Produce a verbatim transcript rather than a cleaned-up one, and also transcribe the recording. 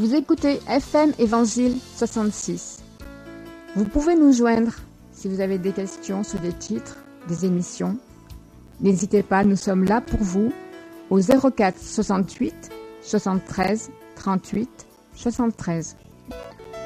Vous écoutez F M Évangile soixante-six. Vous pouvez nous joindre si vous avez des questions sur des titres, des émissions. N'hésitez pas, nous sommes là pour vous au zéro quatre soixante-huit soixante-treize trente-huit soixante-treize.